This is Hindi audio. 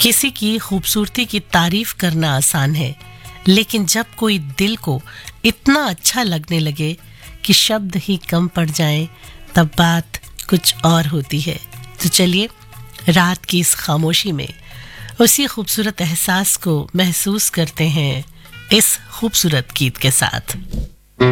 किसी की खूबसूरती की तारीफ करना आसान है, लेकिन जब कोई दिल को इतना अच्छा लगने लगे कि शब्द ही कम पड़ जाएं, तब बात कुछ और होती है। तो चलिए रात की इस खामोशी में उसी खूबसूरत एहसास को महसूस करते हैं इस खूबसूरत गीत के साथ।